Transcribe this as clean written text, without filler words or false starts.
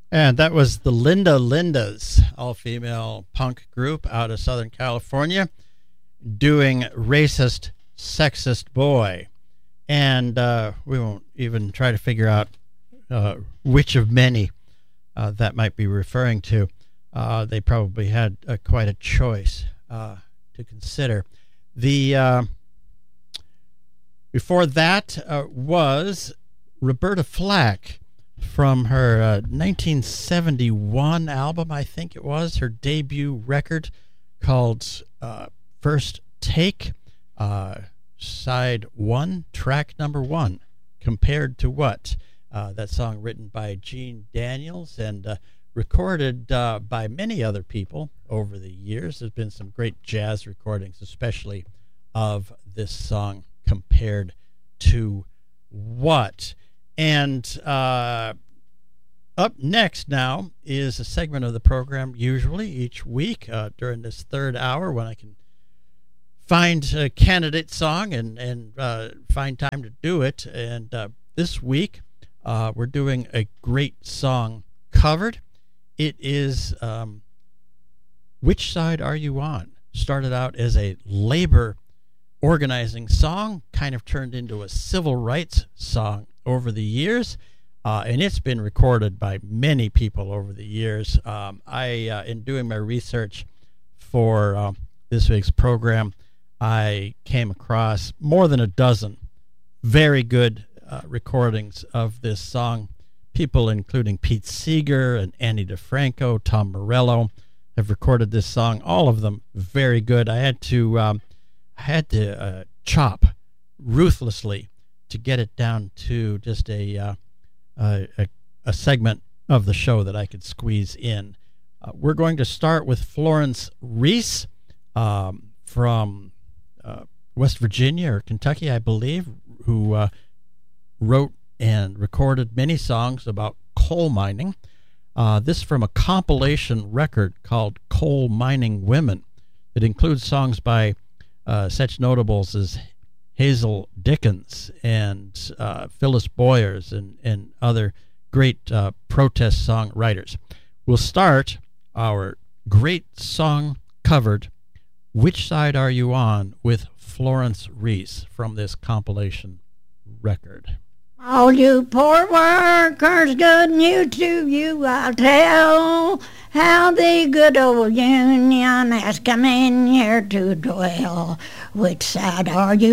And that was the Linda Lindas, all-female punk group out of Southern California, doing Racist, Sexist Boy. And we won't even try to figure out which of many that might be referring to. They probably had quite a choice to consider. The before that was Roberta Flack from her 1971 album, I think it was, her debut record called First Take, Side 1, track number 1, Compared to What? That song written by Gene Daniels and recorded by many other people over the years. There's been some great jazz recordings, especially of this song, Compared to What? And up next now is a segment of the program, usually each week during this third hour, when I can find a candidate song and find time to do it. And this week we're doing a great song covered. It is Which Side Are You On? Started out as a labor organizing song, kind of turned into a civil rights song over the years, and it's been recorded by many people over the years. In doing my research for this week's program, I came across more than a dozen very good recordings of this song. People including Pete Seeger and Andy DeFranco, Tom Morello have recorded this song. All of them very good. I had to chop ruthlessly to get it down to just a segment of the show that I could squeeze in. We're going to start with Florence Reese from West Virginia or Kentucky, I believe, who wrote and recorded many songs about coal mining. This from a compilation record called Coal Mining Women. It includes songs by such notables as Hazel Dickens and Phyllis Boyers and other great protest songwriters. We'll start our great song covered, Which Side Are You On? With Florence Reese from this compilation record. All you poor workers, good news to you I'll tell, how the good old Union has come in here to dwell. Which side are you